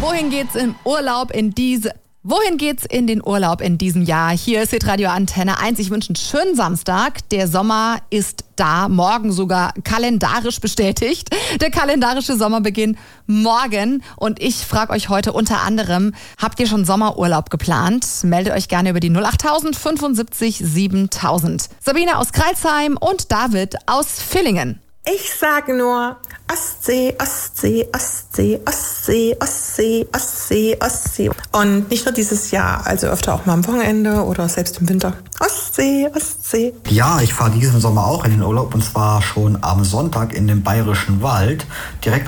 Wohin geht's in den Urlaub in diesem Jahr? Hier ist Hitradio Antenne 1. Ich wünsche einen schönen Samstag. Der Sommer ist da, morgen sogar kalendarisch bestätigt. Der kalendarische Sommerbeginn morgen. Und ich frage euch heute unter anderem, habt ihr schon Sommerurlaub geplant? Meldet euch gerne über die 08000 75 7000. Sabine aus Crailsheim und David aus Villingen. Ich sage nur Ostsee, Ostsee, Ostsee, Ostsee, Ostsee, Ostsee, Ostsee. Und nicht nur dieses Jahr, also öfter auch mal am Wochenende oder selbst im Winter. Ostsee, Ostsee. Ja, ich fahre diesen Sommer auch in den Urlaub und zwar schon am Sonntag in den Bayerischen Wald, direkt